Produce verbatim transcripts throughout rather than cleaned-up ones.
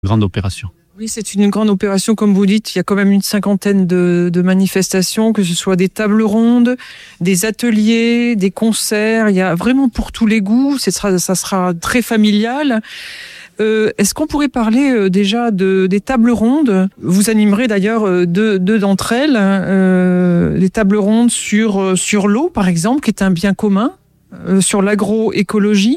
grande opération. Oui, c'est une grande opération, comme vous dites. Il y a quand même une cinquantaine de, de manifestations, que ce soit des tables rondes, des ateliers, des concerts. Il y a vraiment pour tous les goûts. Ça sera, ça sera très familial. Euh, est-ce qu'on pourrait parler euh, déjà de, des tables rondes ? Vous animerez d'ailleurs euh, deux, deux d'entre elles. Euh, les tables rondes sur, euh, sur l'eau, par exemple, qui est un bien commun, euh, sur l'agroécologie.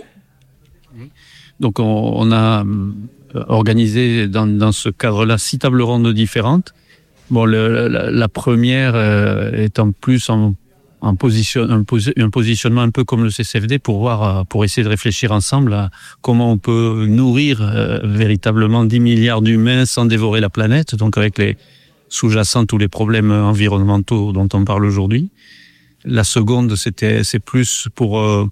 Donc on, on a organisé dans, dans ce cadre-là six tables rondes différentes. Bon, le, la, la première euh, étant plus en, en position, un, un positionnement un peu comme le C C F D pour voir, pour essayer de réfléchir ensemble à comment on peut nourrir euh, véritablement dix milliards d'humains sans dévorer la planète. Donc avec les sous-jacents tous les problèmes environnementaux dont on parle aujourd'hui. La seconde, c'était c'est plus pour euh,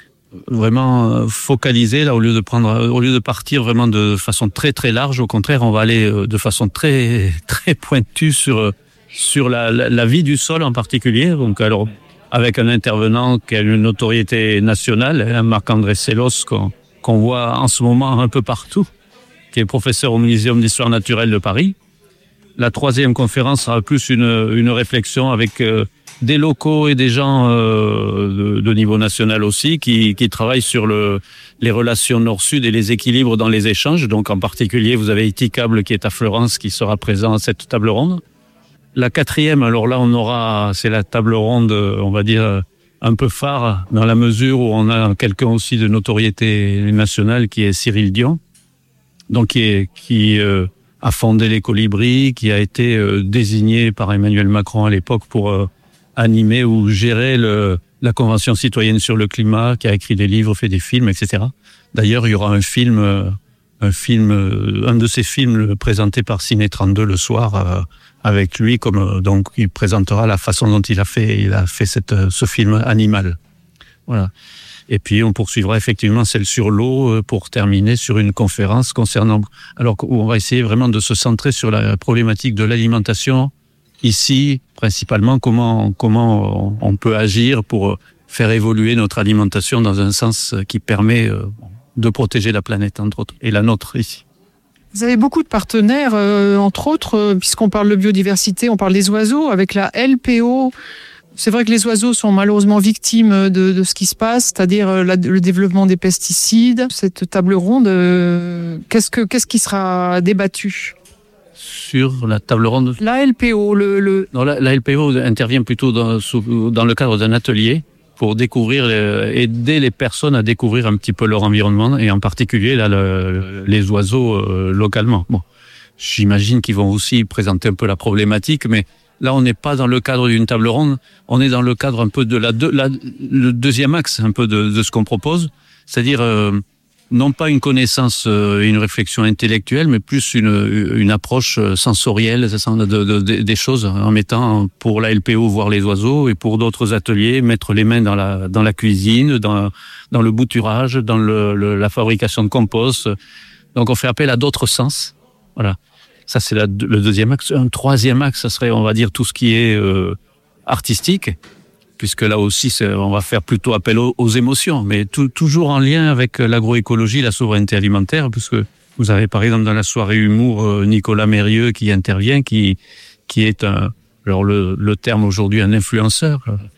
vraiment focaliser là au lieu de prendre au lieu de partir vraiment de façon très très large. Au contraire, on va aller de façon très très pointue sur sur la, la, la vie du sol en particulier. Donc alors avec un intervenant qui a une notoriété nationale, Marc-André Sellos, qu'on qu'on voit en ce moment un peu partout, qui est professeur au Muséum d'histoire naturelle de Paris. La troisième conférence sera plus une une réflexion avec euh, des locaux et des gens euh, de, de niveau national aussi qui, qui travaillent sur le, les relations nord-sud et les équilibres dans les échanges. Donc en particulier, vous avez Iticable qui est à Fleurance qui sera présent à cette table ronde. La quatrième, alors là, on aura, c'est la table ronde, on va dire, un peu phare dans la mesure où on a quelqu'un aussi de notoriété nationale qui est Cyril Dion, donc qui, est, qui euh, a fondé les Colibris, qui a été euh, désigné par Emmanuel Macron à l'époque pour euh, animer ou gérer le, la Convention citoyenne sur le climat, qui a écrit des livres, fait des films, et cetera. D'ailleurs, il y aura un film, euh, un film, euh, un de ces films présenté par Ciné trente-deux le soir euh, avec lui, comme euh, donc il présentera la façon dont il a fait, il a fait cette, ce film Animal. Voilà. Et puis on poursuivra effectivement celle sur l'eau euh, pour terminer sur une conférence concernant. Alors on va essayer vraiment de se centrer sur la problématique de l'alimentation. Ici, principalement, comment, comment on peut agir pour faire évoluer notre alimentation dans un sens qui permet de protéger la planète, entre autres, et la nôtre ici. Vous avez beaucoup de partenaires, euh, entre autres, euh, puisqu'on parle de biodiversité, on parle des oiseaux, avec la L P O. C'est vrai que les oiseaux sont malheureusement victimes de, de ce qui se passe, c'est-à-dire la, le développement des pesticides. Cette table ronde, euh, qu'est-ce, que, qu'est-ce qui sera débattu ? Sur la table ronde. La L P O, le... le... Non, la, la L P O intervient plutôt dans, sous, dans le cadre d'un atelier pour découvrir, euh, aider les personnes à découvrir un petit peu leur environnement et en particulier là, le, les oiseaux euh, localement. Bon, j'imagine qu'ils vont aussi présenter un peu la problématique, mais là on n'est pas dans le cadre d'une table ronde, on est dans le cadre un peu de la, de, la le deuxième axe un peu de, de ce qu'on propose, c'est-à-dire euh, non pas une connaissance et une réflexion intellectuelle, mais plus une, une approche sensorielle de, de, de, des choses, en mettant pour la L P O voir les oiseaux et pour d'autres ateliers mettre les mains dans la, dans la cuisine, dans, dans le bouturage, dans le, le, la fabrication de compost. Donc on fait appel à d'autres sens. Voilà. Ça c'est la, le deuxième axe. Un troisième axe, ça serait, on va dire, tout ce qui est euh, artistique, puisque là aussi, c'est, on va faire plutôt appel aux, aux émotions, mais tout, toujours en lien avec l'agroécologie, la souveraineté alimentaire, puisque vous avez par exemple dans la soirée humour Nicolas Mérieux qui intervient, qui qui est un, alors le, le terme aujourd'hui, un influenceur,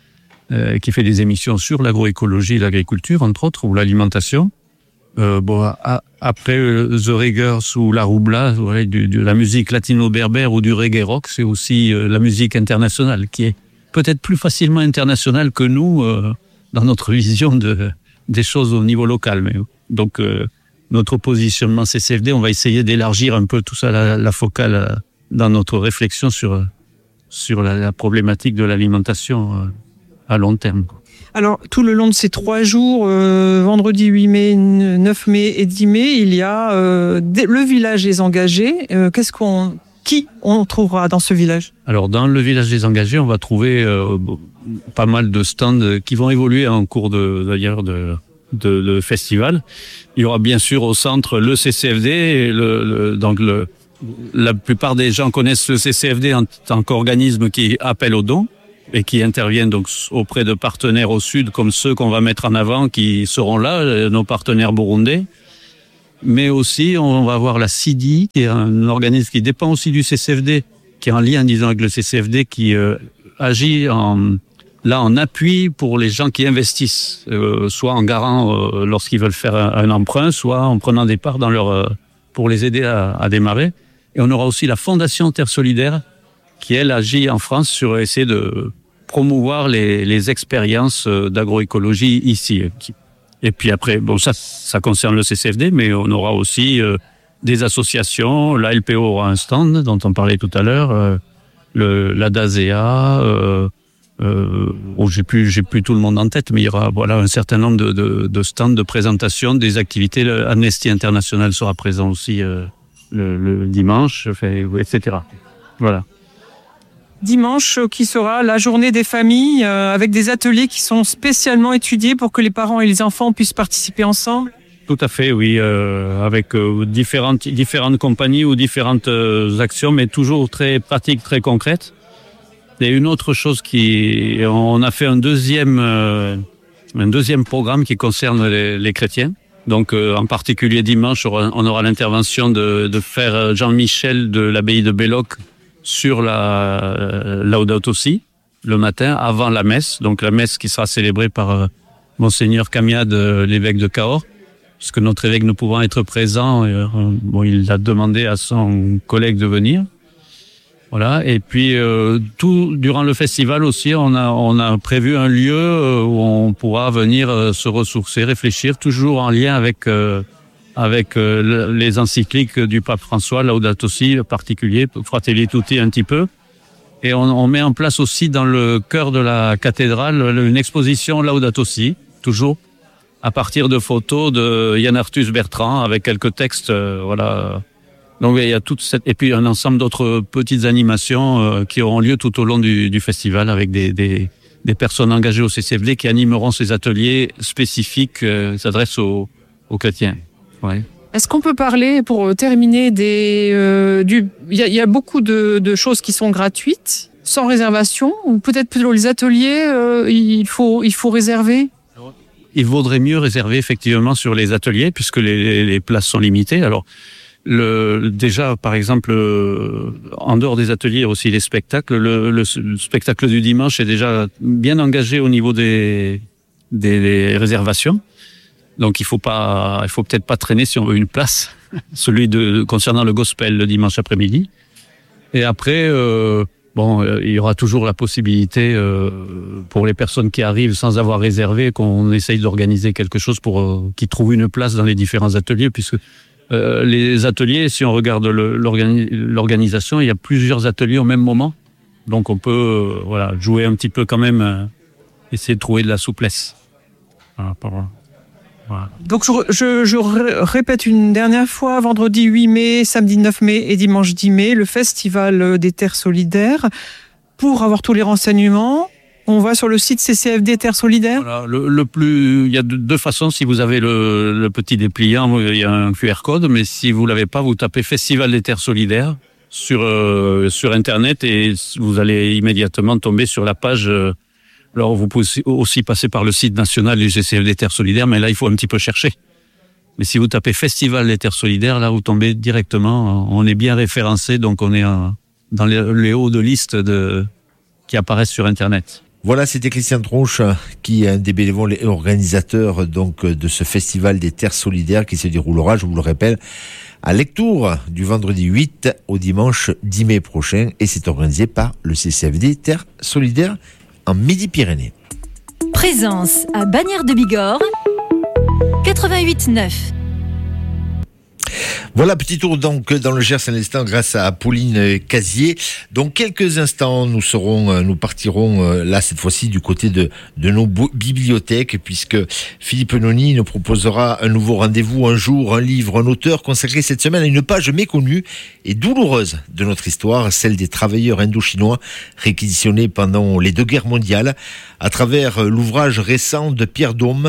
euh, qui fait des émissions sur l'agroécologie et l'agriculture, entre autres, ou l'alimentation. Euh, bon, à, après euh, The Riggers ou La Roubla, voilà, du, de la musique latino-berbère ou du reggae rock, c'est aussi euh, la musique internationale qui est peut-être plus facilement international que nous euh, dans notre vision de, des choses au niveau local. Mais, donc, euh, notre positionnement C C F D, on va essayer d'élargir un peu tout ça, la, la focale, euh, dans notre réflexion sur, sur la, la problématique de l'alimentation euh, à long terme. Alors, tout le long de ces trois jours, euh, vendredi huit mai, neuf mai et dix mai, il y a euh, le village des engagés. Euh, qu'est-ce qu'on... Qui on trouvera dans ce village ? Alors, dans le village des engagés, on va trouver euh, pas mal de stands qui vont évoluer en cours de, d'ailleurs de, de, de festival. Il y aura bien sûr au centre le C C F D. Et le, le, donc, le, la plupart des gens connaissent le C C F D en tant qu'organisme qui appelle aux dons et qui interviennent donc auprès de partenaires au sud, comme ceux qu'on va mettre en avant, qui seront là, nos partenaires burundais. mais aussi on va avoir la C I D I, qui est un organisme qui dépend aussi du C C F D, qui est en lien, disons, avec le C C F D, qui euh, agit en, là en appui pour les gens qui investissent, euh, soit en garant euh, lorsqu'ils veulent faire un, un emprunt, soit en prenant des parts dans leur, euh, pour les aider à, à démarrer. Et on aura aussi la Fondation Terre Solidaire, qui elle agit en France sur essayer de promouvoir les, les expériences d'agroécologie ici. Et puis après, bon, ça, ça concerne le C C F D, mais on aura aussi euh, des associations. La L P O aura un stand dont on parlait tout à l'heure, euh, le, la DASEA. Euh, euh, bon, j'ai plus, j'ai plus tout le monde en tête, mais il y aura voilà un certain nombre de, de, de stands de présentation des activités. Le Amnesty International sera présent aussi euh, le, le dimanche, fait, et cetera. Voilà. Dimanche, qui sera la journée des familles, euh, avec des ateliers qui sont spécialement étudiés pour que les parents et les enfants puissent participer ensemble. Tout à fait, oui, euh, avec euh, différentes, différentes compagnies ou différentes euh, actions, mais toujours très pratiques, très concrètes. Et une autre chose qui, on a fait un deuxième, euh, un deuxième programme qui concerne les, les chrétiens. Donc, euh, en particulier dimanche, on aura l'intervention de, de frère Jean-Michel de l'abbaye de Belloc sur la euh, Laudato Si, le matin, avant la messe. Donc la messe qui sera célébrée par euh, Monseigneur Camiade, euh, l'évêque de Cahors, puisque notre évêque ne pouvant être présent, euh, bon, il a demandé à son collègue de venir. Voilà. Et puis euh, tout durant le festival aussi, on a on a prévu un lieu euh, où on pourra venir euh, se ressourcer, réfléchir, toujours en lien avec euh, avec euh, les encycliques du pape François, Laudato Si en particulier, Fratelli Tutti un petit peu. Et on, on met en place aussi dans le cœur de la cathédrale une exposition Laudato Si, toujours, à partir de photos de Yann Arthus Bertrand, avec quelques textes, euh, voilà. Donc il y a toute cette, et puis un ensemble d'autres petites animations euh, qui auront lieu tout au long du, du festival, avec des, des, des personnes engagées au C C F D qui animeront ces ateliers spécifiques euh, qui s'adressent aux, aux chrétiens. Ouais. Est-ce qu'on peut parler, pour terminer, des euh, du il y a, y a beaucoup de, de choses qui sont gratuites, sans réservation, ou peut-être plutôt les ateliers, euh, il faut il faut réserver. Il vaudrait mieux réserver effectivement sur les ateliers, puisque les, les places sont limitées. Alors le déjà par exemple euh, en dehors des ateliers, il y a aussi les spectacles. Le, le, le spectacle du dimanche est déjà bien engagé au niveau des des, des réservations. Donc il faut pas, il faut peut-être pas traîner si on veut une place. Celui de concernant le gospel le dimanche après-midi. Et après, euh, bon, euh, il y aura toujours la possibilité euh, pour les personnes qui arrivent sans avoir réservé qu'on essaye d'organiser quelque chose pour euh, qu'ils trouvent une place dans les différents ateliers, puisque euh, les ateliers, si on regarde le, l'organi- l'organisation, il y a plusieurs ateliers au même moment. Donc on peut, euh, voilà, jouer un petit peu quand même, euh, essayer de trouver de la souplesse. Voilà, par là. Voilà. Donc je, je, je répète une dernière fois, vendredi huit mai, samedi neuf mai et dimanche dix mai, le Festival des Terres Solidaires. Pour avoir tous les renseignements, on va sur le site C C F D Terres Solidaires. Voilà, le, le plus, il y a deux façons. Si vous avez le, le petit dépliant, il y a un Q R code, mais si vous l'avez pas, vous tapez Festival des Terres Solidaires sur euh, sur Internet et vous allez immédiatement tomber sur la page. Euh, Alors, vous pouvez aussi passer par le site national du C C F D Terres Solidaires, mais là, il faut un petit peu chercher. Mais si vous tapez Festival des Terres Solidaires, là, vous tombez directement. On est bien référencé, donc on est dans les, les hauts de liste de, qui apparaissent sur Internet. Voilà, c'était Christian Tronche, qui est un des bénévoles et organisateurs donc, de ce Festival des Terres Solidaires qui se déroulera, je vous le rappelle, à Lectoure, du vendredi huit au dimanche dix mai prochain. Et c'est organisé par le C C F D Terres Solidaires en Midi-Pyrénées. Présence à Bagnères de Bigorre, quatre-vingt-huit neuf. Voilà, petit tour donc dans le Gers à l'instant grâce à Pauline Casier. Dans quelques instants, nous serons, nous partirons là cette fois-ci du côté de, de nos bibliothèques, puisque Philippe Noni nous proposera un nouveau rendez-vous, un jour, un livre, un auteur consacré cette semaine à une page méconnue et douloureuse de notre histoire, celle des travailleurs indo-chinois réquisitionnés pendant les deux guerres mondiales, à travers l'ouvrage récent de Pierre Daume,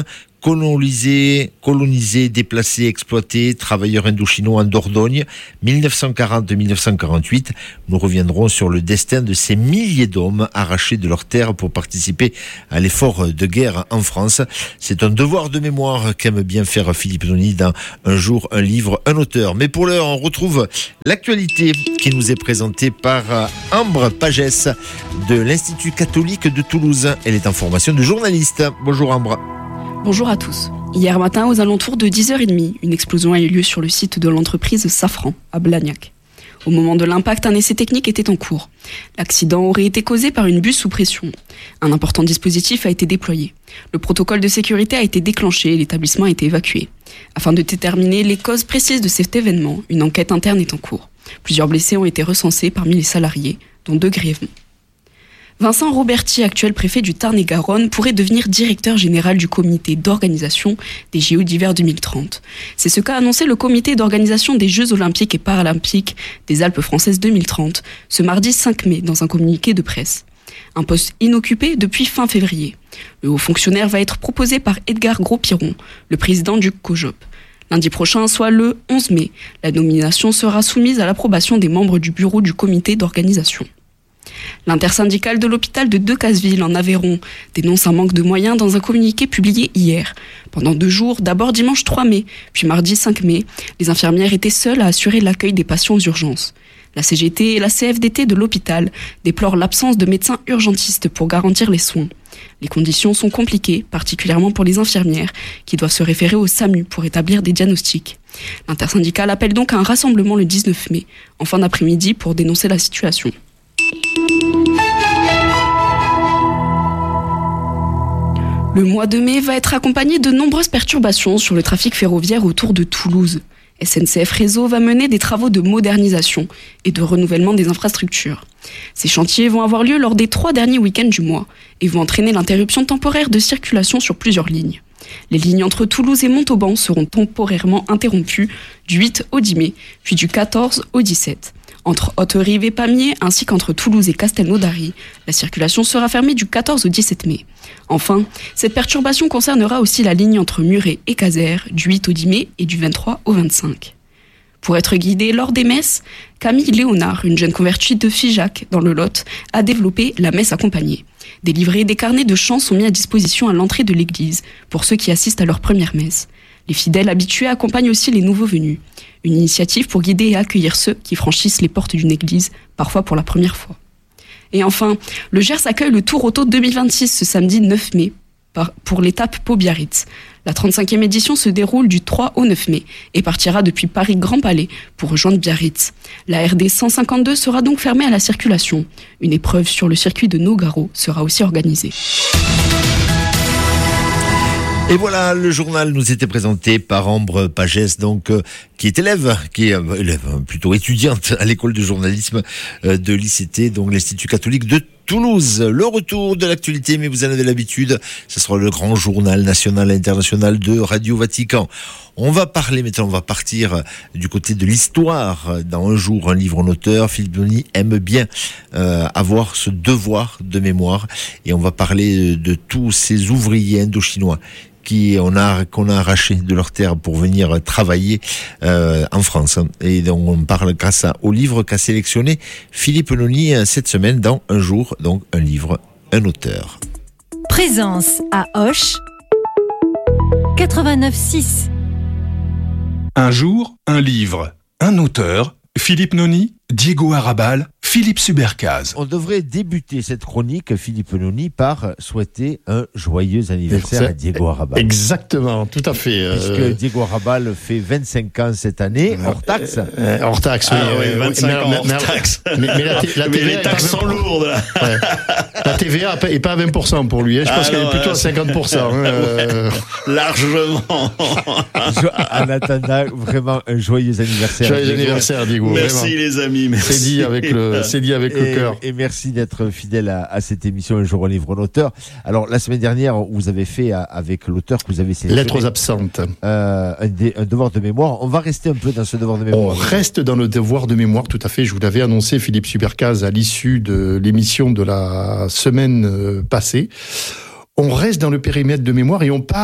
colonisés, colonisés, déplacés, exploités, travailleurs indochinois en Dordogne, mille neuf cent quarante à mille neuf cent quarante-huit. Nous reviendrons sur le destin de ces milliers d'hommes arrachés de leurs terres pour participer à l'effort de guerre en France. C'est un devoir de mémoire qu'aime bien faire Philippe Noni dans Un jour, un livre, un auteur. Mais pour l'heure, on retrouve l'actualité qui nous est présentée par Ambre Pagès de l'Institut catholique de Toulouse. Elle est en formation de journaliste. Bonjour Ambre. Bonjour à tous. Hier matin, aux alentours de dix heures trente, une explosion a eu lieu sur le site de l'entreprise Safran, à Blagnac. Au moment de l'impact, un essai technique était en cours. L'accident aurait été causé par une buse sous pression. Un important dispositif a été déployé. Le protocole de sécurité a été déclenché et l'établissement a été évacué. Afin de déterminer les causes précises de cet événement, une enquête interne est en cours. Plusieurs blessés ont été recensés parmi les salariés, dont deux grièvement. Vincent Roberti, actuel préfet du Tarn-et-Garonne, pourrait devenir directeur général du comité d'organisation des J O d'hiver deux mille trente. C'est ce qu'a annoncé le comité d'organisation des Jeux olympiques et paralympiques des Alpes françaises deux mille trente, ce mardi cinq mai, dans un communiqué de presse. Un poste inoccupé depuis fin février. Le haut fonctionnaire va être proposé par Edgar Gros-Piron, le président du COJOP. Lundi prochain, soit le onze mai, la nomination sera soumise à l'approbation des membres du bureau du comité d'organisation. L'intersyndicale de l'hôpital de Decazeville en Aveyron dénonce un manque de moyens dans un communiqué publié hier. Pendant deux jours, d'abord dimanche trois mai, puis mardi cinq mai, les infirmières étaient seules à assurer l'accueil des patients aux urgences. La C G T et la C F D T de l'hôpital déplorent l'absence de médecins urgentistes pour garantir les soins. Les conditions sont compliquées, particulièrement pour les infirmières, qui doivent se référer au SAMU pour établir des diagnostics. L'intersyndicale appelle donc à un rassemblement le dix-neuf mai, en fin d'après-midi, pour dénoncer la situation. Le mois de mai va être accompagné de nombreuses perturbations sur le trafic ferroviaire autour de Toulouse. S N C F Réseau va mener des travaux de modernisation et de renouvellement des infrastructures. Ces chantiers vont avoir lieu lors des trois derniers week-ends du mois et vont entraîner l'interruption temporaire de circulation sur plusieurs lignes. Les lignes entre Toulouse et Montauban seront temporairement interrompues du huit au dix mai, puis du quatorze au dix-sept. Entre Haute-Rive et Pamiers, ainsi qu'entre Toulouse et Castelnaudary, la circulation sera fermée du quatorze au dix-sept mai. Enfin, cette perturbation concernera aussi la ligne entre Muret et Casères, du huit au dix mai et du vingt-trois au vingt-cinq. Pour être guidée lors des messes, Camille Léonard, une jeune convertie de Figeac, dans le Lot, a développé la messe accompagnée. Des livrets et des carnets de chants sont mis à disposition à l'entrée de l'église pour ceux qui assistent à leur première messe. Les fidèles habitués accompagnent aussi les nouveaux venus. Une initiative pour guider et accueillir ceux qui franchissent les portes d'une église, parfois pour la première fois. Et enfin, le Gers accueille le Tour Auto deux mille vingt-six ce samedi neuf mai pour l'étape Pau-Biarritz. La trente-cinquième édition se déroule du trois au neuf mai et partira depuis Paris-Grand Palais pour rejoindre Biarritz. La R D cent cinquante-deux sera donc fermée à la circulation. Une épreuve sur le circuit de Nogaro sera aussi organisée. Et voilà, le journal nous était présenté par Ambre Pagès, donc euh, qui est élève, qui est euh, élève, plutôt étudiante à l'école de journalisme euh, de l'I C T, donc l'Institut catholique de Toulouse. Le retour de l'actualité, mais vous en avez l'habitude, ce sera le grand journal national et international de Radio Vatican. On va parler maintenant, on va partir du côté de l'histoire. Dans Un jour, un livre, un auteur, Philippe Noni aime bien euh, avoir ce devoir de mémoire, et on va parler de tous ces ouvriers indochinois qui on a qu'on a arraché de leur terre pour venir travailler euh, en France. Et donc on parle grâce à, au livre qu'a sélectionné Philippe Noni cette semaine dans Un jour, donc un livre, un auteur. Présence à Auch quatre-vingt-neuf six. Un jour, un livre, un auteur, Philippe Noni, Diego Arrabal, Philippe Subercaz. On devrait débuter cette chronique, Philippe Noni, par souhaiter un joyeux anniversaire à Diego Arrabal. Exactement, tout à fait. Puisque euh... Diego Arrabal fait vingt-cinq ans cette année, hors taxe. Euh, euh, hors taxe, oui. Ah, oui, oui vingt-cinq mais, ans mais, hors mais, taxe. Mais, mais, la, t- la mais T V A les taxes sont lourdes, là. Ouais. La T V A n'est pas à vingt pour cent pour lui, hein. Je pense ah, qu'elle non, est plutôt là, à cinquante pour cent. Hein, euh... Largement. En attendant, vraiment un joyeux anniversaire. Joyeux Diego. Anniversaire, Diego. Merci, vraiment. Les amis, merci. C'est dit avec le, c'est dit avec et, le cœur. Et merci d'être fidèle à, à cette émission Un jour, un livre, un auteur. Alors, la semaine dernière, vous avez fait avec l'auteur que vous avez sélectionné. Lettres absentes. Euh, un, dé, un devoir de mémoire. On va rester un peu dans ce devoir de mémoire. On reste dans le devoir de mémoire, tout à fait. Je vous l'avais annoncé, Philippe Subercaz, à l'issue de l'émission de la semaine passée. On reste dans le périmètre de mémoire et on part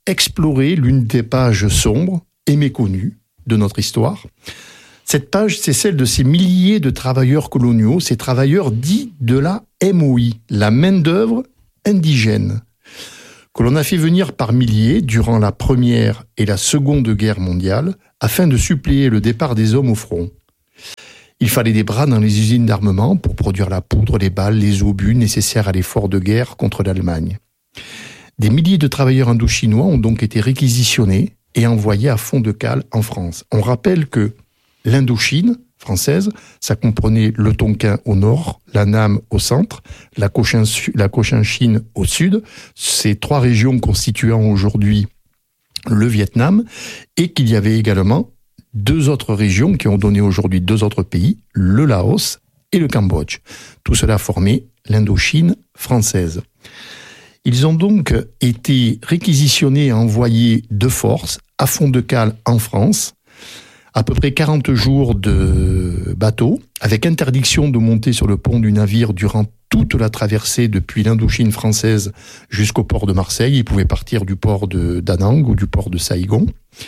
explorer l'une des pages sombres et méconnues de notre histoire. Cette page, c'est celle de ces milliers de travailleurs coloniaux, ces travailleurs dits de la M O I, la main-d'œuvre indigène, que l'on a fait venir par milliers durant la Première et la Seconde Guerre mondiale afin de suppléer le départ des hommes au front. Il fallait des bras dans les usines d'armement pour produire la poudre, les balles, les obus nécessaires à l'effort de guerre contre l'Allemagne. Des milliers de travailleurs indochinois ont donc été réquisitionnés et envoyés à fond de cale en France. On rappelle que l'Indochine française, ça comprenait le Tonkin au nord, la Nam au centre, la Cochin, la Cochinchine au sud, ces trois régions constituant aujourd'hui le Vietnam, et qu'il y avait également deux autres régions qui ont donné aujourd'hui deux autres pays, le Laos et le Cambodge. Tout cela formait l'Indochine française. Ils ont donc été réquisitionnés et envoyés de force à fond de cale en France, à peu près quarante jours de bateau, avec interdiction de monter sur le pont du navire durant toute la traversée depuis l'Indochine française jusqu'au port de Marseille. Ils pouvaient partir du port de Da Nang ou du port de Saïgon.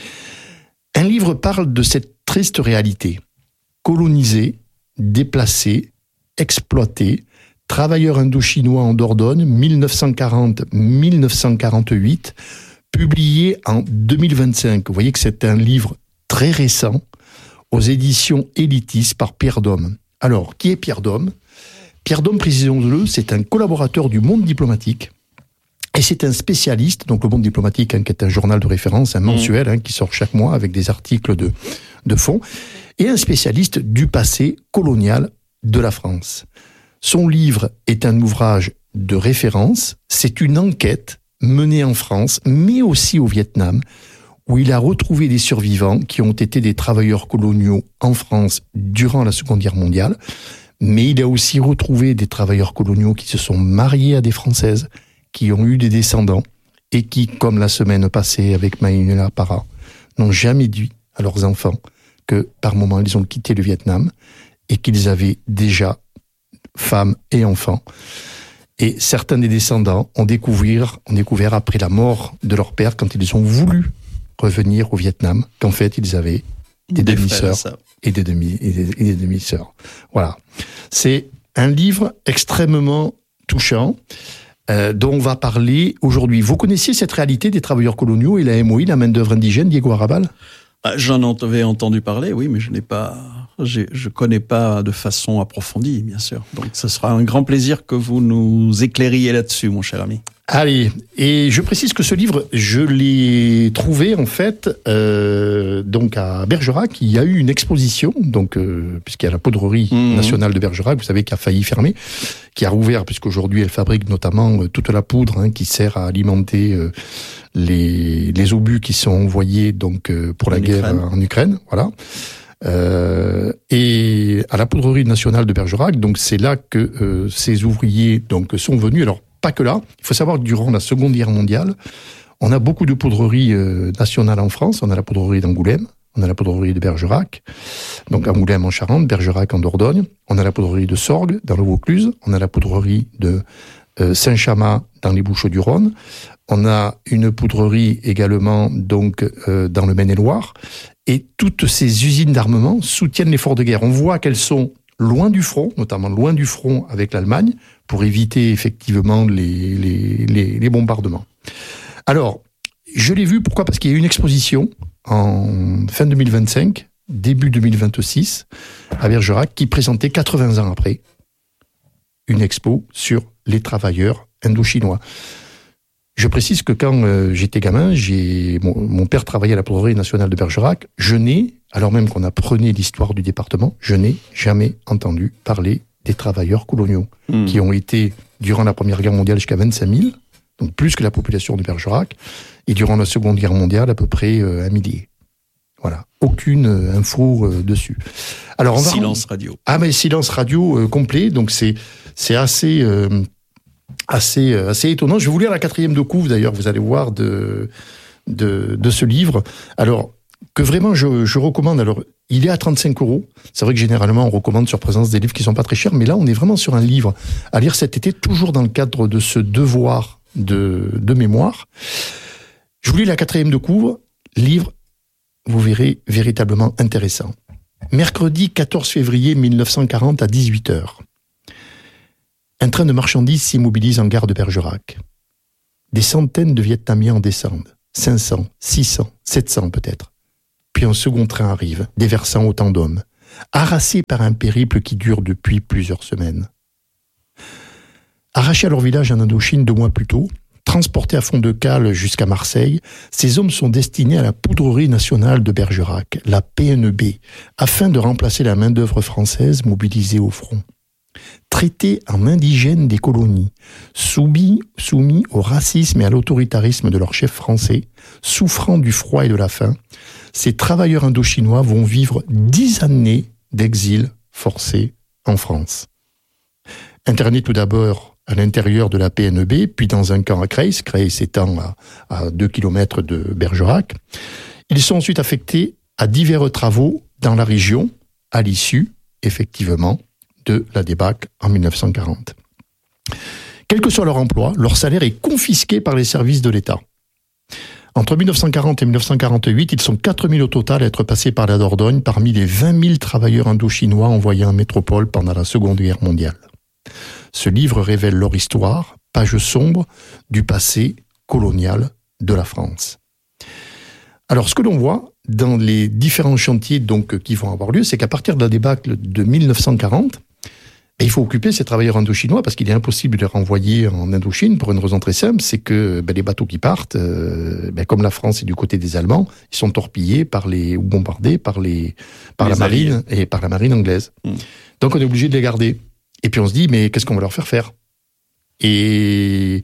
Un livre parle de cette triste réalité. Colonisés, déplacés, exploités, travailleurs indochinois en Dordogne, mille neuf cent quarante à mille neuf cent quarante-huit, publié en deux mille vingt-cinq. Vous voyez que c'est un livre très récent, aux éditions Élitis par Pierre Dôme. Alors, qui est Pierre Dôme ? Pierre Dôme, précisons-le, c'est un collaborateur du Monde diplomatique. Et c'est un spécialiste, donc le Monde diplomatique, hein, qui est un journal de référence, un mensuel, hein, qui sort chaque mois avec des articles de, de fond, et un spécialiste du passé colonial de la France. Son livre est un ouvrage de référence, c'est une enquête menée en France, mais aussi au Vietnam, où il a retrouvé des survivants qui ont été des travailleurs coloniaux en France durant la Seconde Guerre mondiale, mais il a aussi retrouvé des travailleurs coloniaux qui se sont mariés à des Françaises, qui ont eu des descendants et qui, comme la semaine passée avec Maïnula Para, n'ont jamais dit à leurs enfants que par moment ils ont quitté le Vietnam et qu'ils avaient déjà femmes et enfants. Et certains des descendants ont découvert, ont découvert après la mort de leur père, quand ils ont voulu revenir au Vietnam, qu'en fait ils avaient des, des demi-sœurs et des demi et des, et des demi-sœurs. Voilà. C'est un livre extrêmement touchant. Euh, dont on va parler aujourd'hui. Vous connaissiez cette réalité des travailleurs coloniaux et la M O I, la main-d'œuvre indigène, Diego Arrabal ? J'en avais entendu parler, oui, mais je n'ai pas, je ne connais pas de façon approfondie, bien sûr. Donc, ce sera un grand plaisir que vous nous éclairiez là-dessus, mon cher ami. Allez, et je précise que ce livre, je l'ai trouvé en fait euh, donc à Bergerac. Il y a eu une exposition, donc euh, puisqu'il y a la poudrerie mmh. nationale de Bergerac, vous savez, qui a failli fermer, qui a rouvert puisqu'aujourd'hui elle fabrique notamment euh, toute la poudre hein, qui sert à alimenter euh, les les obus qui sont envoyés donc euh, pour en la guerre Ukraine. en Ukraine, voilà. Euh, et à la poudrerie nationale de Bergerac, donc c'est là que euh, ces ouvriers donc sont venus. Alors pas que là. Il faut savoir que durant la Seconde Guerre mondiale, on a beaucoup de poudreries euh, nationales en France. On a la poudrerie d'Angoulême, on a la poudrerie de Bergerac, donc Angoulême en Charente, Bergerac en Dordogne. On a la poudrerie de Sorgues dans le Vaucluse. On a la poudrerie de euh, Saint-Chamas dans les Bouches-du-Rhône. On a une poudrerie également donc euh, dans le Maine-et-Loire. Et toutes ces usines d'armement soutiennent l'effort de guerre. On voit qu'elles sont loin du front, notamment loin du front avec l'Allemagne, pour éviter effectivement les, les, les, les bombardements. Alors, je l'ai vu, pourquoi ? Parce qu'il y a eu une exposition en fin deux mille vingt-cinq, début deux mille vingt-six, à Bergerac, qui présentait quatre-vingts ans après une expo sur les travailleurs indochinois. Je précise que quand euh, j'étais gamin, j'ai, mon, mon père travaillait à la poudrerie nationale de Bergerac. Je n'ai, alors même qu'on apprenait l'histoire du département, je n'ai jamais entendu parler des travailleurs coloniaux, mmh. qui ont été, durant la Première Guerre mondiale, jusqu'à vingt-cinq mille, donc plus que la population de Bergerac, et durant la Seconde Guerre mondiale, à peu près euh, un millier. Voilà. Aucune euh, info euh, dessus. Alors, on va silence rend... radio. Ah, mais silence radio euh, complet, donc c'est, c'est assez... Euh, assez assez étonnant. Je vais vous lire la quatrième de couve, d'ailleurs, vous allez voir, de, de, de ce livre. Alors, que vraiment je, je recommande. Alors, il est à trente-cinq euros. C'est vrai que généralement, on recommande sur Présence des livres qui sont pas très chers, mais là, on est vraiment sur un livre à lire cet été, toujours dans le cadre de ce devoir de, de mémoire. Je vous lis la quatrième de couvre, livre, vous verrez, véritablement intéressant. Mercredi quatorze février mille neuf cent quarante à dix-huit heures. Un train de marchandises s'immobilise en gare de Bergerac. Des centaines de Vietnamiens en descendent. cinq cents, six cents, sept cents peut-être. Puis un second train arrive, déversant autant d'hommes, harassés par un périple qui dure depuis plusieurs semaines. Arrachés à leur village en Indochine deux mois plus tôt, transportés à fond de cale jusqu'à Marseille, ces hommes sont destinés à la poudrerie nationale de Bergerac, la P N B, afin de remplacer la main-d'œuvre française mobilisée au front. Traités en indigènes des colonies, soumis, soumis au racisme et à l'autoritarisme de leur chef français, souffrant du froid et de la faim, ces travailleurs indochinois vont vivre dix années d'exil forcé en France. Internés tout d'abord à l'intérieur de la P N B, puis dans un camp à Creil, Creil étant à, à deux kilomètres de Bergerac, ils sont ensuite affectés à divers travaux dans la région, à l'issue, effectivement, de la débâcle en mille neuf cent quarante. Quel que soit leur emploi, leur salaire est confisqué par les services de l'État. Entre mille neuf cent quarante et mille neuf cent quarante-huit, ils sont quatre mille au total à être passés par la Dordogne parmi les vingt mille travailleurs indochinois envoyés en métropole pendant la Seconde Guerre mondiale. Ce livre révèle leur histoire, page sombre du passé colonial de la France. Alors, ce que l'on voit dans les différents chantiers donc, qui vont avoir lieu, c'est qu'à partir de la débâcle de mille neuf cent quarante, il faut occuper ces travailleurs indochinois parce qu'il est impossible de les renvoyer en Indochine pour une raison très simple, c'est que ben, les bateaux qui partent, euh, ben, comme la France est du côté des Allemands, ils sont torpillés par les, ou bombardés par, les, par les la marine et par la marine anglaise. Mmh. Donc on est obligé de les garder. Et puis on se dit, mais qu'est-ce qu'on va leur faire faire ? Et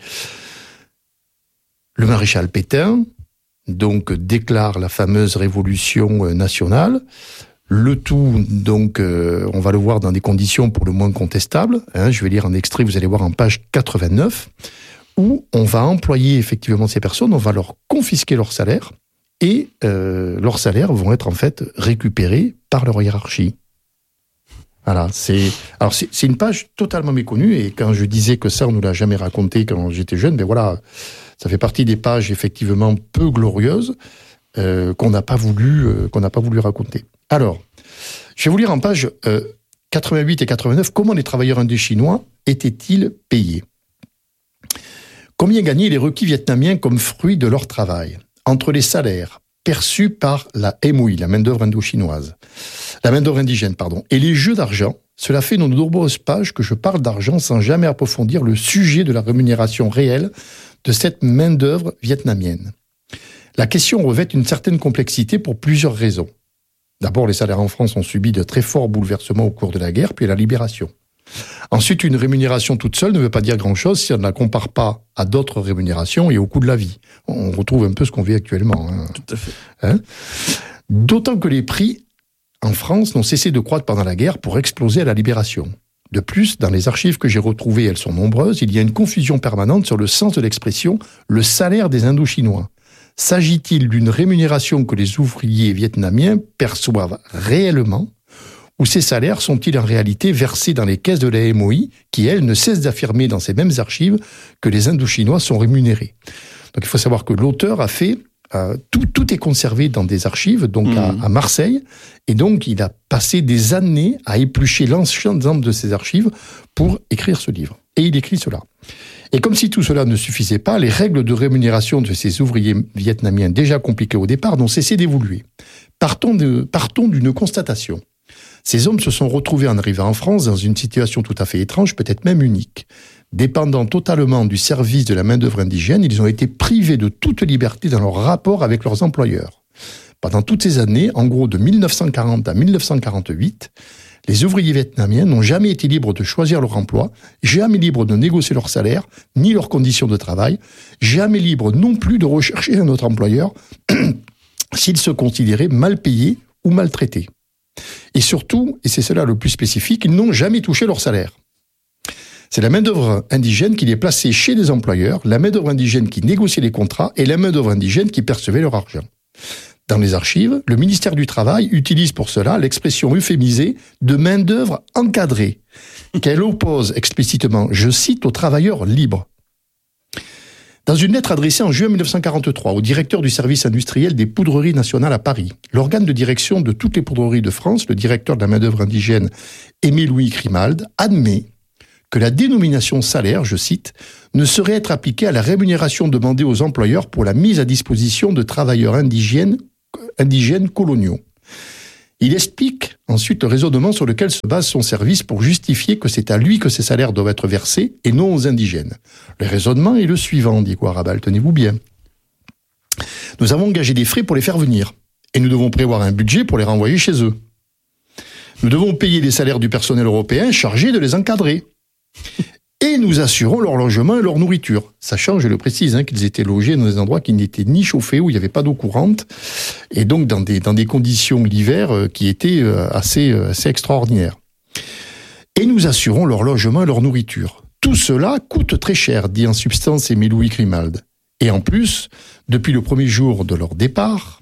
le maréchal Pétain donc déclare la fameuse révolution nationale. Le tout, donc, euh, on va le voir dans des conditions pour le moins contestables. Hein, je vais lire un extrait, vous allez voir en page quatre-vingt-neuf, où on va employer effectivement ces personnes, on va leur confisquer leur salaire, et euh, leurs salaires vont être en fait récupérés par leur hiérarchie. Voilà, c'est alors c'est, c'est une page totalement méconnue, et quand je disais que ça, on ne l'a jamais raconté quand j'étais jeune, ben voilà, ça fait partie des pages effectivement peu glorieuses euh, qu'on n'a pas voulu euh, qu'on n'a pas voulu raconter. Alors, je vais vous lire en page euh, quatre-vingt-huit et quatre-vingt-neuf, comment les travailleurs indochinois étaient-ils payés ? Combien gagnaient les requis vietnamiens comme fruit de leur travail ? Entre les salaires perçus par la M O I, la main-d'œuvre indochinoise, la main-d'œuvre indigène, pardon, et les jeux d'argent, cela fait dans de nombreuses pages que je parle d'argent sans jamais approfondir le sujet de la rémunération réelle de cette main-d'œuvre vietnamienne. La question revêt une certaine complexité pour plusieurs raisons. D'abord, les salaires en France ont subi de très forts bouleversements au cours de la guerre, puis la libération. Ensuite, une rémunération toute seule ne veut pas dire grand-chose si on ne la compare pas à d'autres rémunérations et au coût de la vie. On retrouve un peu ce qu'on vit actuellement. Hein. Tout à fait. Hein ? D'autant que les prix en France n'ont cessé de croître pendant la guerre pour exploser à la libération. De plus, dans les archives que j'ai retrouvées, elles sont nombreuses, il y a une confusion permanente sur le sens de l'expression « le salaire des Indochinois ». S'agit-il d'une rémunération que les ouvriers vietnamiens perçoivent réellement, ou ces salaires sont-ils en réalité versés dans les caisses de la M O I, qui, elle, ne cesse d'affirmer dans ces mêmes archives que les Indochinois sont rémunérés ? Donc il faut savoir que l'auteur a fait... Euh, tout, tout est conservé dans des archives, donc mmh. à, à Marseille, et donc il a passé des années à éplucher l'ensemble de ces archives pour écrire ce livre. Et il écrit cela. Et comme si tout cela ne suffisait pas, les règles de rémunération de ces ouvriers vietnamiens déjà compliquées au départ n'ont cessé d'évoluer. Partons, de, partons d'une constatation. Ces hommes se sont retrouvés en arrivant en France dans une situation tout à fait étrange, peut-être même unique. Dépendant totalement du service de la main-d'œuvre indigène, ils ont été privés de toute liberté dans leur rapport avec leurs employeurs. Pendant toutes ces années, en gros de mille neuf cent quarante à mille neuf cent quarante-huit, les ouvriers vietnamiens n'ont jamais été libres de choisir leur emploi, jamais libres de négocier leur salaire, ni leurs conditions de travail, jamais libres non plus de rechercher un autre employeur s'ils se considéraient mal payés ou maltraités. Et surtout, et c'est cela le plus spécifique, ils n'ont jamais touché leur salaire. C'est la main-d'œuvre indigène qui les plaçait chez les employeurs, la main-d'œuvre indigène qui négociait les contrats et la main-d'œuvre indigène qui percevait leur argent. Dans les archives, le ministère du Travail utilise pour cela l'expression euphémisée de main-d'œuvre encadrée, qu'elle oppose explicitement, je cite, aux travailleurs libres. Dans une lettre adressée en juin mille neuf cent quarante-trois au directeur du service industriel des poudreries nationales à Paris, l'organe de direction de toutes les poudreries de France, le directeur de la main-d'œuvre indigène, Aimé-Louis Grimald, admet que la dénomination salaire, je cite, ne saurait être appliquée à la rémunération demandée aux employeurs pour la mise à disposition de travailleurs indigènes, indigènes coloniaux. Il explique ensuite le raisonnement sur lequel se base son service pour justifier que c'est à lui que ces salaires doivent être versés et non aux indigènes. Le raisonnement est le suivant, dit Guarabal, tenez-vous bien. Nous avons engagé des frais pour les faire venir et nous devons prévoir un budget pour les renvoyer chez eux. Nous devons payer les salaires du personnel européen chargé de les encadrer. Et nous assurons leur logement et leur nourriture. Sachant, je le précise, hein, qu'ils étaient logés dans des endroits qui n'étaient ni chauffés, où il n'y avait pas d'eau courante, et donc dans des, dans des conditions l'hiver euh, qui étaient euh, assez, euh, assez extraordinaires. Et nous assurons leur logement et leur nourriture. Tout cela coûte très cher, dit en substance Aimé-Louis Grimald. Et en plus, depuis le premier jour de leur départ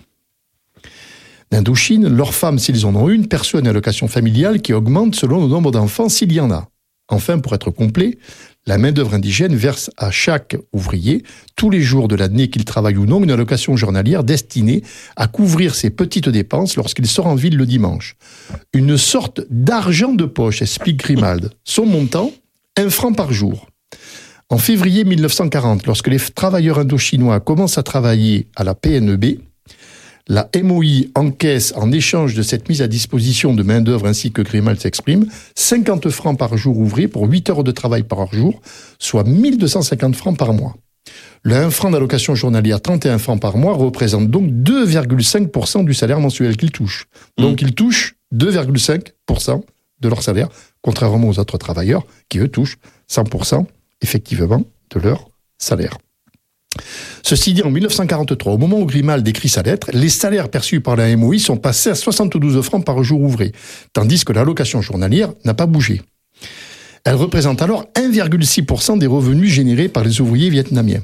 d'Indochine, leurs femmes, s'ils en ont une, perçoivent une allocation familiale qui augmente selon le nombre d'enfants s'il y en a. Enfin, pour être complet, la main-d'œuvre indigène verse à chaque ouvrier, tous les jours de l'année qu'il travaille ou non, une allocation journalière destinée à couvrir ses petites dépenses lorsqu'il sort en ville le dimanche. Une sorte d'argent de poche, explique Grimald. Son montant, un franc par jour. En février mille neuf cent quarante, lorsque les travailleurs indochinois commencent à travailler à la P N E B, la M O I encaisse, en échange de cette mise à disposition de main-d'œuvre ainsi que Grimald s'exprime, cinquante francs par jour ouvré pour huit heures de travail par jour, soit mille deux cent cinquante francs par mois. Le un franc d'allocation journalière, trente et un francs par mois, représente donc deux virgule cinq pour cent du salaire mensuel qu'ils touchent. Donc mmh. ils touchent deux virgule cinq pour cent de leur salaire, contrairement aux autres travailleurs qui, eux, touchent cent pour cent, effectivement, de leur salaire. Ceci dit, en mille neuf cent quarante-trois, au moment où Grimald écrit sa lettre, les salaires perçus par la M O I sont passés à soixante-douze francs par jour ouvré, tandis que l'allocation journalière n'a pas bougé. Elle représente alors un virgule six pour cent des revenus générés par les ouvriers vietnamiens.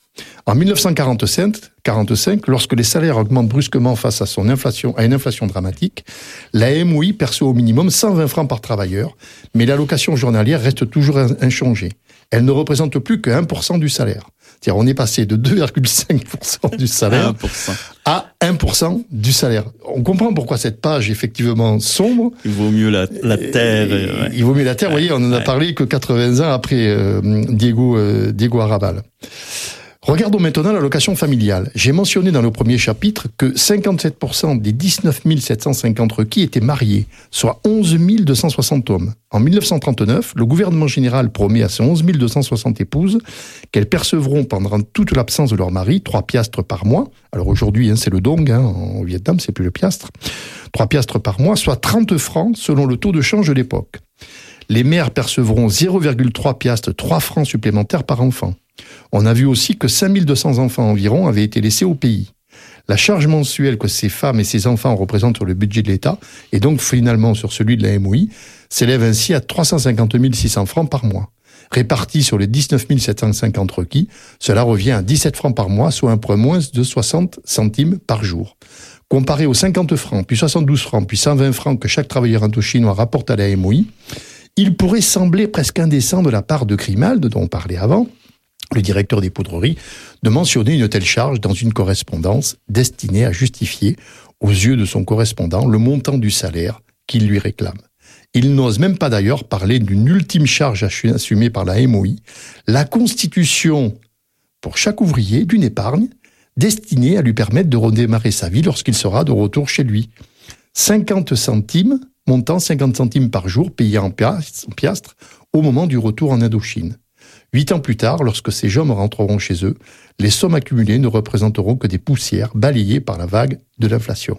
En mille neuf cent quarante-cinq, lorsque les salaires augmentent brusquement face à, son inflation, à une inflation dramatique, la M O I perçoit au minimum cent vingt francs par travailleur, mais l'allocation journalière reste toujours inchangée. Elle ne représente plus que un pour cent du salaire. C'est-à-dire, on est passé de deux virgule cinq pour cent du salaire un pour cent. à un pour cent du salaire. On comprend pourquoi cette page, effectivement, sombre. Il vaut mieux la, la terre. Et, ouais. Il vaut mieux la terre, vous ouais, voyez, on n'en a ouais. parlé que quatre-vingts ans après euh, Diego, euh, Diego Arrabal. Regardons maintenant l'allocation familiale. J'ai mentionné dans le premier chapitre que cinquante-sept pour cent des dix-neuf mille sept cent cinquante requis étaient mariés, soit onze mille deux cent soixante hommes. En mille neuf cent trente-neuf, le gouvernement général promet à ces onze mille deux cent soixante épouses qu'elles percevront pendant toute l'absence de leur mari trois piastres par mois. Alors aujourd'hui, hein, c'est le dong, hein, en Vietnam, c'est plus le piastre. trois piastres par mois, soit trente francs selon le taux de change de l'époque. Les mères percevront zéro virgule trois piastres, trois francs supplémentaires par enfant. On a vu aussi que cinq mille deux cents enfants environ avaient été laissés au pays. La charge mensuelle que ces femmes et ces enfants représentent sur le budget de l'État, et donc finalement sur celui de la M O I, s'élève ainsi à trois cent cinquante mille six cents francs par mois. Répartis sur les dix-neuf mille sept cent cinquante requis, cela revient à dix-sept francs par mois, soit un point moins de soixante centimes par jour. Comparé aux cinquante francs, puis soixante-douze francs, puis cent vingt francs que chaque travailleur indochinois rapporte à la M O I, il pourrait sembler presque indécent de la part de Grimald, dont on parlait avant, le directeur des poudreries, de mentionner une telle charge dans une correspondance destinée à justifier, aux yeux de son correspondant, le montant du salaire qu'il lui réclame. Il n'ose même pas d'ailleurs parler d'une ultime charge assumée par la M O I, la constitution pour chaque ouvrier d'une épargne destinée à lui permettre de redémarrer sa vie lorsqu'il sera de retour chez lui. cinquante centimes, montant cinquante centimes par jour payés en piastres au moment du retour en Indochine. Huit ans plus tard, lorsque ces hommes rentreront chez eux, les sommes accumulées ne représenteront que des poussières balayées par la vague de l'inflation.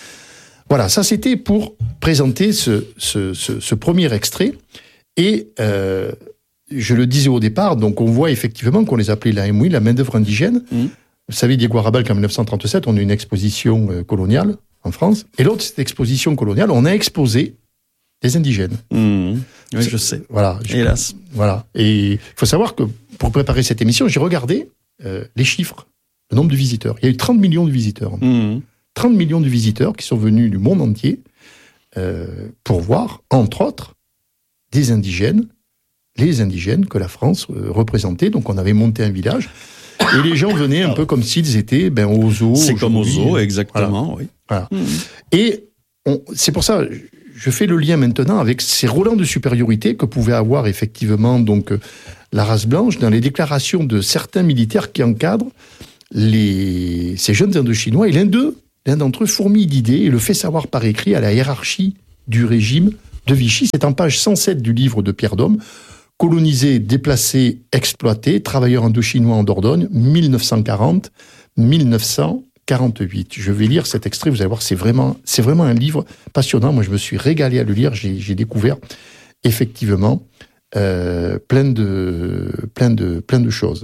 Voilà, ça c'était pour présenter ce, ce, ce, ce premier extrait. Et euh, je le disais au départ, donc on voit effectivement qu'on les appelait la M O I, la main-d'œuvre indigène. Mmh. Vous savez, Diego Arrabal, qu'en mille neuf cent trente-sept, on a une exposition euh, coloniale en France. Et lors de cette exposition coloniale, on a exposé des indigènes. Mmh. Oui, je sais. Voilà. Je, Hélas. Voilà. Et il faut savoir que pour préparer cette émission, j'ai regardé euh, les chiffres, le nombre de visiteurs. Il y a eu trente millions de visiteurs. Mmh. trente millions de visiteurs qui sont venus du monde entier euh, pour voir, entre autres, des indigènes, les indigènes que la France euh, représentait. Donc on avait monté un village. Et les gens venaient un peu comme s'ils étaient ben, au zoo. C'est comme au zoo, exactement, voilà. oui. Voilà. Mmh. Et on, c'est pour ça, je fais le lien maintenant avec ces relents de supériorité que pouvait avoir effectivement donc, la race blanche dans les déclarations de certains militaires qui encadrent les, ces jeunes Indochinois. Et l'un d'eux, l'un d'entre eux fourmille d'idées et le fait savoir par écrit à la hiérarchie du régime de Vichy. C'est en page cent sept du livre de Pierre Daume, Colonisés, déplacés, exploités, travailleurs indochinois en Dordogne, mille neuf cent quarante à mille neuf cent quarante-huit. Je vais lire cet extrait, vous allez voir, c'est vraiment, c'est vraiment un livre passionnant. Moi, je me suis régalé à le lire, j'ai, j'ai découvert effectivement euh, plein, de, plein, de, plein de choses.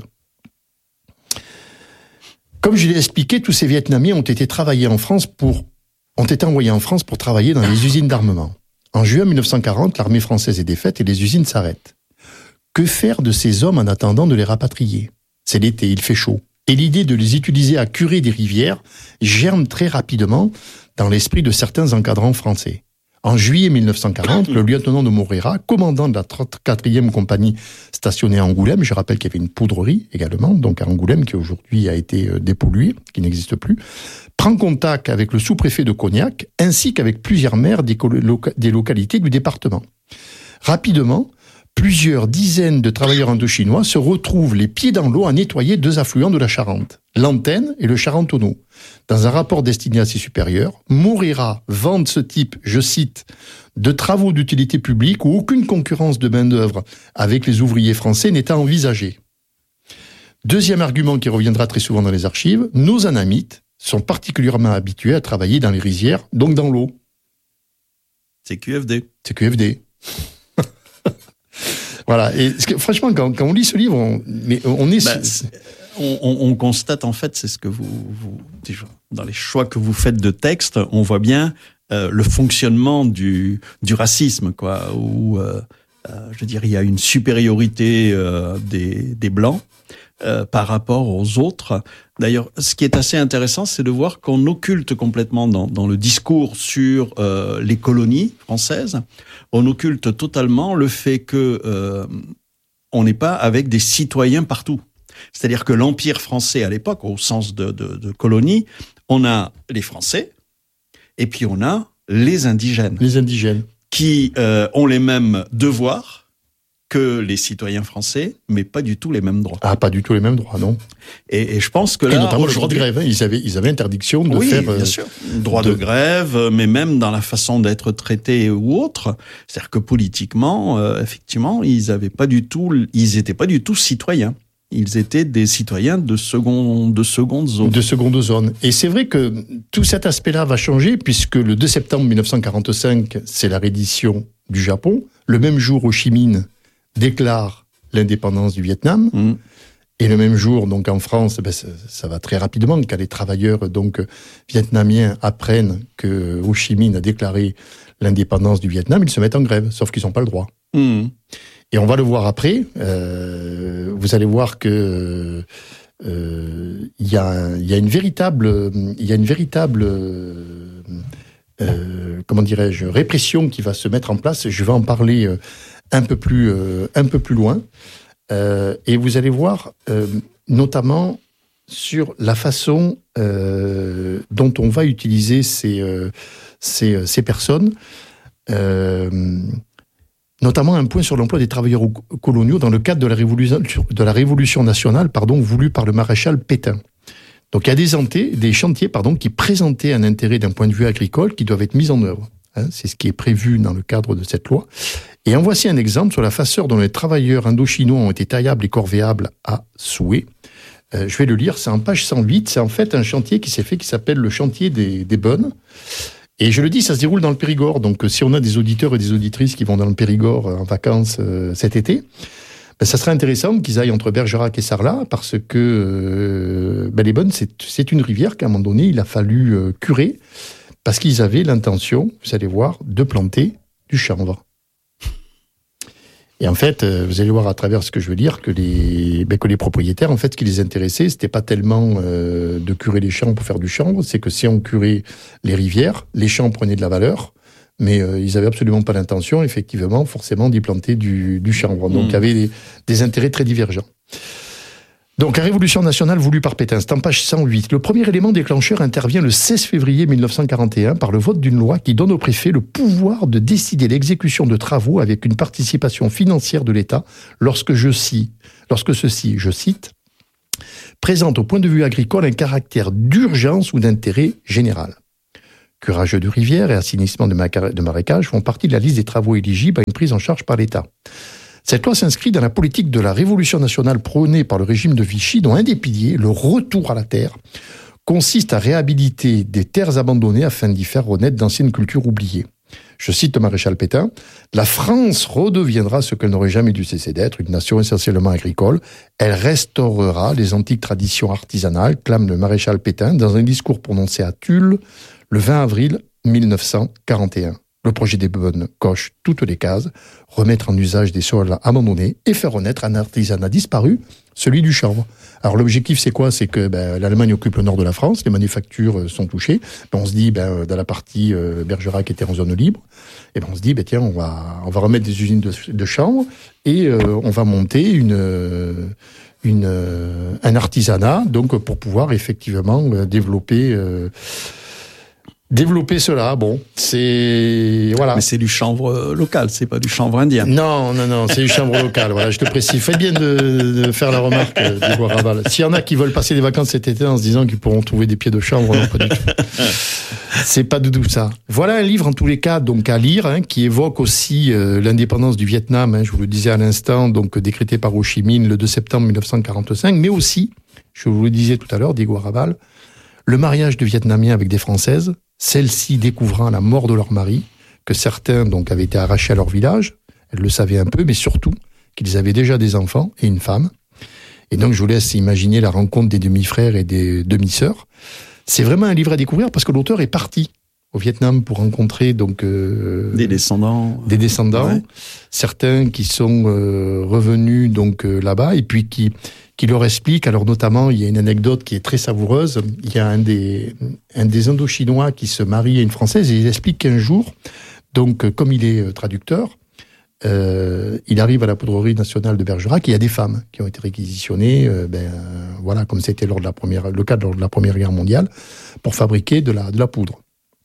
Comme je l'ai expliqué, tous ces Vietnamiens ont été travaillés en France pour, ont été envoyés en France pour travailler dans les usines d'armement. En juin mille neuf cent quarante, l'armée française est défaite et les usines s'arrêtent. Que faire de ces hommes en attendant de les rapatrier ? C'est l'été, il fait chaud. Et l'idée de les utiliser à curer des rivières germe très rapidement dans l'esprit de certains encadrants français. En juillet mille neuf cent quarante, le lieutenant de Moreira, commandant de la trente-quatrième compagnie stationnée à Angoulême, je rappelle qu'il y avait une poudrerie également, donc à Angoulême, qui aujourd'hui a été dépolluée, qui n'existe plus, prend contact avec le sous-préfet de Cognac, ainsi qu'avec plusieurs maires des, loca- des localités du département. Rapidement, plusieurs dizaines de travailleurs indochinois se retrouvent les pieds dans l'eau à nettoyer deux affluents de la Charente, l'Antenne et le Charentonneau. Dans un rapport destiné à ses supérieurs, Moreira vante ce type, je cite, de travaux d'utilité publique où aucune concurrence de main-d'œuvre avec les ouvriers français n'est à envisager. Deuxième argument qui reviendra très souvent dans les archives, nos anamites sont particulièrement habitués à travailler dans les rizières, donc dans l'eau. C'est Q F D. C'est Q F D. Voilà. Et franchement, quand, quand on lit ce livre, on, mais on est, bah, c'est, on, on, on constate en fait, c'est ce que vous, vous déjà, dans les choix que vous faites de texte, on voit bien euh, le fonctionnement du, du racisme, quoi. Où, euh, euh, je veux dire, il y a une supériorité euh, des, des blancs euh, par rapport aux autres. D'ailleurs, ce qui est assez intéressant, c'est de voir qu'on occulte complètement dans, dans le discours sur euh, les colonies françaises, on occulte totalement le fait que euh, on n'est pas avec des citoyens partout. C'est-à-dire que l'Empire français à l'époque, au sens de, de, de colonie, on a les Français et puis on a les indigènes. Les indigènes. Qui euh, ont les mêmes devoirs que les citoyens français, mais pas du tout les mêmes droits. Ah, pas du tout les mêmes droits, non. Et, et je pense que là, et notamment aujourd'hui, le droit de grève, hein, ils avaient, ils avaient interdiction de oui, faire. Oui, bien euh, sûr. Droit de... de grève, mais même dans la façon d'être traité ou autre. C'est-à-dire que politiquement, euh, effectivement, ils avaient pas du tout, ils étaient pas du tout citoyens. Ils étaient des citoyens de seconde, de seconde zone. De seconde zone. Et c'est vrai que tout cet aspect-là va changer puisque le deux septembre mille neuf cent quarante-cinq, c'est la reddition du Japon. Le même jour, Ho Chi Minh déclare l'indépendance du Vietnam. Mmh. Et le même jour, donc en France, ben, ça, ça va très rapidement, quand les travailleurs donc vietnamiens apprennent que Ho Chi Minh a déclaré l'indépendance du Vietnam, ils se mettent en grève, sauf qu'ils n'ont pas le droit. Mmh. Et on va le voir après. Euh, vous allez voir que euh, il y a, y a une véritable, il y a une véritable, euh, comment dirais-je, répression qui va se mettre en place. Je vais en parler euh, un peu plus, euh, un peu plus loin. Euh, et vous allez voir, euh, notamment sur la façon euh, dont on va utiliser ces, euh, ces, ces personnes. Euh, Notamment un point sur l'emploi des travailleurs coloniaux dans le cadre de la révolution, de la révolution nationale pardon, voulue par le maréchal Pétain. Donc il y a des, anté, des chantiers pardon, qui présentaient un intérêt d'un point de vue agricole qui doivent être mis en œuvre. Hein, c'est ce qui est prévu dans le cadre de cette loi. Et en voici un exemple sur la façon dont les travailleurs indochinois ont été taillables et corvéables à souhait. Euh, je vais le lire, c'est en page cent huit. C'est en fait un chantier qui s'est fait qui s'appelle le chantier des, des bonnes. Et je le dis, ça se déroule dans le Périgord. Donc, si on a des auditeurs et des auditrices qui vont dans le Périgord en vacances euh, cet été, ben, ça serait intéressant qu'ils aillent entre Bergerac et Sarlat, parce que euh, ben, les Bonnes, c'est, c'est une rivière qu'à un moment donné, il a fallu euh, curer, parce qu'ils avaient l'intention, vous allez voir, de planter du chanvre. Et en fait, vous allez voir à travers ce que je veux dire, que les, ben, que les propriétaires, en fait, ce qui les intéressait, c'était pas tellement euh, de curer les champs pour faire du chanvre, c'est que si on curait les rivières, les champs prenaient de la valeur, mais euh, ils avaient absolument pas l'intention, effectivement, forcément, d'y planter du, du chanvre. Donc, mmh. il y avait des, des intérêts très divergents. Donc, la révolution nationale voulue par Pétain, c'est en page cent huit. Le premier élément déclencheur intervient le seize février mille neuf cent quarante et un par le vote d'une loi qui donne au préfet le pouvoir de décider l'exécution de travaux avec une participation financière de l'État lorsque, je cite, lorsque ceci, je cite, présente au point de vue agricole un caractère d'urgence ou d'intérêt général. Curage de rivières et assainissement de, maca- de marécages font partie de la liste des travaux éligibles à une prise en charge par l'État. Cette loi s'inscrit dans la politique de la révolution nationale prônée par le régime de Vichy, dont un des piliers, le retour à la terre, consiste à réhabiliter des terres abandonnées afin d'y faire renaître d'anciennes cultures oubliées. Je cite le maréchal Pétain, « La France redeviendra ce qu'elle n'aurait jamais dû cesser d'être, une nation essentiellement agricole. Elle restaurera les antiques traditions artisanales », clame le maréchal Pétain dans un discours prononcé à Tulle le vingt avril mille neuf cent quarante et un. Le projet des Bonnes coche toutes les cases, remettre en usage des sols abandonnés et faire renaître un artisanat disparu, celui du chanvre. Alors l'objectif c'est quoi? C'est que ben, l'Allemagne occupe le nord de la France, les manufactures sont touchées. Ben, on se dit, ben, dans la partie euh, Bergerac était en zone libre, et ben, on se dit, ben, tiens, on va, on va remettre des usines de, de chanvre et euh, on va monter une, une, un artisanat donc, pour pouvoir effectivement développer... Euh, Développer cela, bon, c'est... Voilà. Mais c'est du chanvre local, c'est pas du chanvre indien. Non, non, non, c'est du chanvre local, voilà, je te précise. Fais bien de, de faire la remarque, Diego Arrabal. S'il y en a qui veulent passer des vacances cet été en se disant qu'ils pourront trouver des pieds de chanvre, non, pas du tout. C'est pas du tout ça. Voilà un livre, en tous les cas, donc à lire, hein, qui évoque aussi euh, l'indépendance du Vietnam, hein, je vous le disais à l'instant, donc décrété par Ho Chi Minh le deux septembre mille neuf cent quarante-cinq, mais aussi, je vous le disais tout à l'heure, Diego Arrabal, le mariage de Vietnamiens avec des Françaises, celles-ci découvrant à la mort de leur mari que certains donc avaient été arrachés à leur village, elles le savaient un peu, mais surtout qu'ils avaient déjà des enfants et une femme. Et donc je vous laisse imaginer la rencontre des demi-frères et des demi-sœurs. C'est vraiment un livre à découvrir parce que l'auteur est parti au Vietnam pour rencontrer donc euh, des descendants, des descendants, ouais. Certains qui sont euh, revenus donc euh, là-bas et puis qui qui leur explique, alors notamment, il y a une anecdote qui est très savoureuse, il y a un des, un des Indochinois qui se marie à une Française et il explique qu'un jour, donc comme il est traducteur, euh, il arrive à la poudrerie nationale de Bergerac et il y a des femmes qui ont été réquisitionnées, euh, ben, euh, voilà, comme c'était lors de la première, le cas lors de la Première Guerre mondiale, pour fabriquer de la, de la poudre.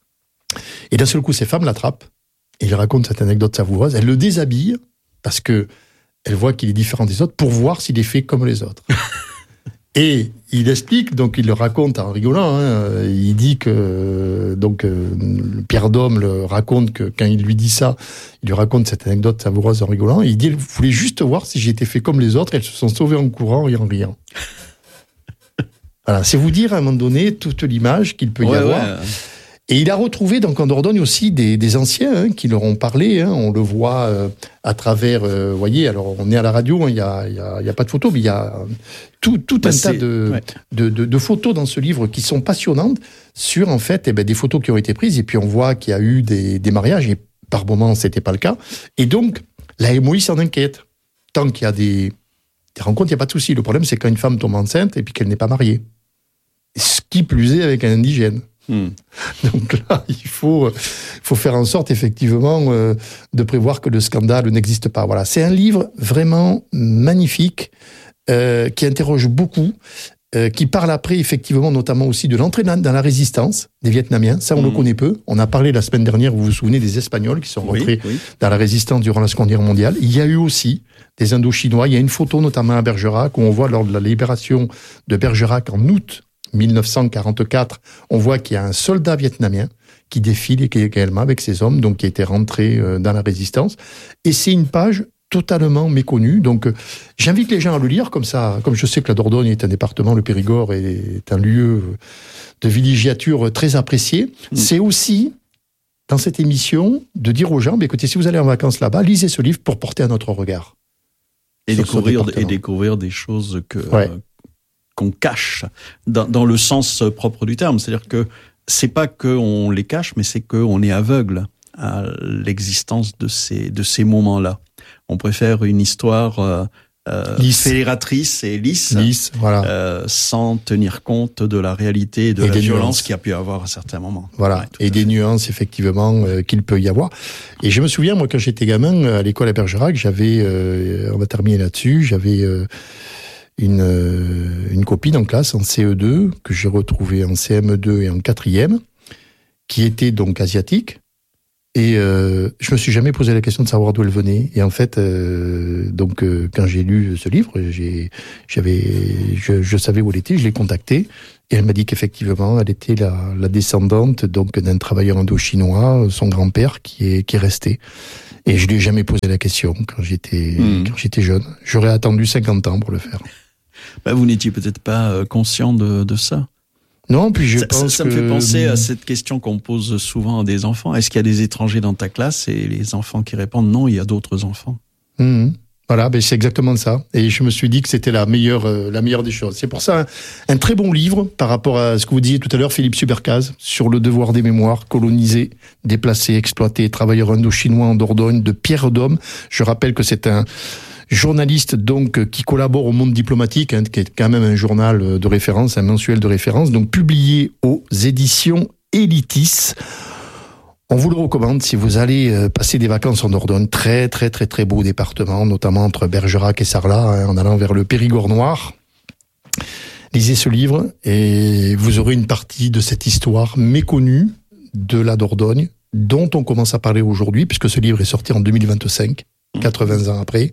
Et d'un seul coup, ces femmes l'attrapent, et il raconte cette anecdote savoureuse, elles le déshabillent, parce que elle voit qu'il est différent des autres pour voir s'il est fait comme les autres. Et il explique, donc il le raconte en rigolant, hein, il dit que donc euh, Pierre Dôme le raconte que quand il lui dit ça, il lui raconte cette anecdote savoureuse en rigolant, et il dit, vous voulez juste voir si j'étais fait comme les autres, elles se sont sauvées en courant et en riant. Voilà, c'est vous dire à un moment donné toute l'image qu'il peut y ouais, avoir. Ouais. Et il a retrouvé donc en Dordogne aussi des, des anciens hein, qui leur ont parlé. Hein, on le voit euh, à travers, euh, vous voyez, alors on est à la radio, il hein, n'y a, y a, y a pas de photos, mais il y a tout, tout bah un tas de, ouais. de, de, de photos dans ce livre qui sont passionnantes sur en fait eh ben, des photos qui ont été prises. Et puis on voit qu'il y a eu des, des mariages et par moments c'était pas le cas. Et donc la M O I s'en inquiète. Tant qu'il y a des, des rencontres, il n'y a pas de souci. Le problème c'est quand une femme tombe enceinte et puis qu'elle n'est pas mariée. Ce qui plus est avec un indigène. Hmm. Donc là, il faut, faut faire en sorte, effectivement, euh, de prévoir que le scandale n'existe pas. Voilà. C'est un livre vraiment magnifique, euh, qui interroge beaucoup, euh, qui parle après, effectivement, notamment aussi de l'entrée dans la résistance des Vietnamiens. Ça, on hmm. le connaît peu. On a parlé la semaine dernière, vous vous souvenez, des Espagnols qui sont oui, rentrés oui. dans la résistance durant la Seconde Guerre mondiale. Il y a eu aussi des Indochinois. Il y a une photo, notamment à Bergerac, où on voit lors de la libération de Bergerac en août mille neuf cent quarante-quatre, on voit qu'il y a un soldat vietnamien qui défile également avec ses hommes, donc qui était rentré dans la résistance. Et c'est une page totalement méconnue. Donc, j'invite les gens à le lire, comme ça, comme je sais que la Dordogne est un département, le Périgord est un lieu de villégiature très apprécié. Mmh. C'est aussi, dans cette émission, de dire aux gens, bah, écoutez, si vous allez en vacances là-bas, lisez ce livre pour porter un autre regard. Et découvrir, et découvrir des choses que... Ouais. Euh, qu'on cache dans, dans le sens propre du terme, c'est-à-dire que c'est pas qu'on les cache, mais c'est qu'on est aveugle à l'existence de ces de ces moments-là. On préfère une histoire euh, euh, fédératrice et lisse, lisse voilà. euh, sans tenir compte de la réalité et de et la violence qu'il y a pu y avoir à certains moments. Voilà, ouais, et des nuances effectivement euh, qu'il peut y avoir. Et je me souviens, moi, quand j'étais gamin à l'école à Bergerac, j'avais, euh, on va terminer là-dessus, j'avais euh, une, euh, une copine en classe, en C E deux, que j'ai retrouvée en C M deux et en quatrième, qui était donc asiatique. Et euh, je me suis jamais posé la question de savoir d'où elle venait. Et en fait, euh, donc euh, quand j'ai lu ce livre, j'ai, j'avais, je, je savais où elle était. Je l'ai contactée et elle m'a dit qu'effectivement, elle était la, la descendante donc d'un travailleur indo-chinois, son grand-père qui est qui est resté. Et je lui ai jamais posé la question quand j'étais mmh. quand j'étais jeune. J'aurais attendu cinquante ans pour le faire. Bah, vous n'étiez peut-être pas conscient de, de ça. Non, puis je ça, pense ça, ça que... me fait penser à cette question qu'on pose souvent à des enfants. Est-ce qu'il y a des étrangers dans ta classe? Et les enfants qui répondent non, il y a d'autres enfants. Mmh. Voilà, ben c'est exactement ça. Et je me suis dit que c'était la meilleure, euh, la meilleure des choses. C'est pour ça un, un très bon livre par rapport à ce que vous disiez tout à l'heure, Philippe Subercase, sur le devoir des mémoires, colonisés, déplacés, exploités, travailleurs indo-chinois en Dordogne, de Pierre Dôme. Je rappelle que c'est un journaliste donc qui collabore au Monde diplomatique, hein, qui est quand même un journal de référence, un mensuel de référence, donc publié aux éditions Elitis. On vous le recommande si vous allez passer des vacances en Dordogne, très très très très beau département, notamment entre Bergerac et Sarlat, hein, en allant vers le Périgord noir. Lisez ce livre et vous aurez une partie de cette histoire méconnue de la Dordogne, dont on commence à parler aujourd'hui, puisque ce livre est sorti en deux mille vingt-cinq. quatre-vingts ans après,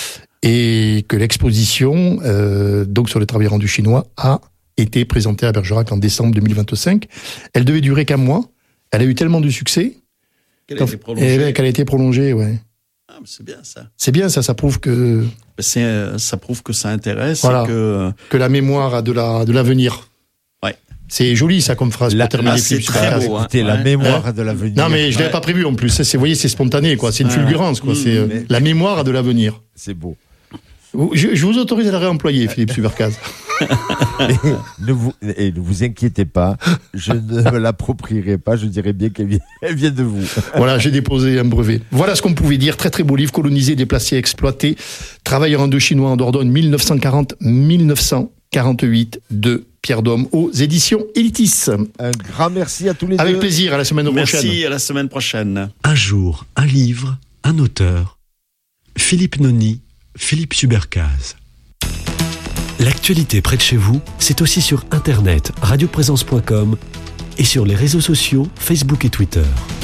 et que l'exposition euh, donc sur les travailleurs du chinois a été présentée à Bergerac en décembre deux mille vingt-cinq. Elle devait durer qu'un mois. Elle a eu tellement de succès qu'elle a été prolongée. Qu'elle a été prolongée, ouais. Ah, mais c'est bien ça. C'est bien ça, ça prouve que c'est, ça prouve que ça intéresse, voilà, et que que la mémoire a de la de l'avenir. Ouais. C'est joli ça comme phrase la, pour terminer. Ah, c'est très beau. Hein. C'était la ouais. mémoire hein de l'avenir. Non mais je l'avais ouais. pas prévu en plus. Ça, c'est, vous voyez, c'est spontané quoi. C'est une ouais. fulgurance quoi. Mmh, c'est mais... la mémoire a de l'avenir. C'est beau. Je, je vous autorise à la réemployer, Philippe Subercase. et, ne vous, et ne vous inquiétez pas, je ne me l'approprierai pas, je dirais bien qu'elle vient, elle vient de vous. Voilà, j'ai déposé un brevet. Voilà ce qu'on pouvait dire. Très très beau livre, colonisé, déplacé, exploité. Travailleurs indo-chinois en Dordogne, dix-neuf cent quarante à dix-neuf cent quarante-huit de Pierre Dôme aux éditions Elitis. Un grand merci à tous les Avec deux. Avec plaisir, à la semaine merci, prochaine. Merci, à la semaine prochaine. Un jour, un livre, un auteur. Philippe Noni, Philippe Subercase. L'actualité près de chez vous, c'est aussi sur internet, radioprésence point com et sur les réseaux sociaux, Facebook et Twitter.